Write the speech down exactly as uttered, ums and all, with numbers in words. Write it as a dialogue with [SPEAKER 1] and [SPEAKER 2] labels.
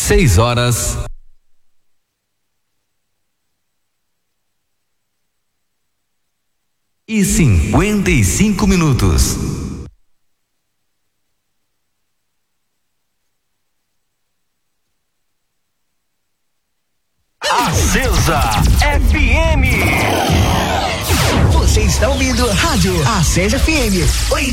[SPEAKER 1] Seis horas e cinquenta e cinco minutos.
[SPEAKER 2] Acesa F M.
[SPEAKER 3] Você está ouvindo Rádio Acesa F M.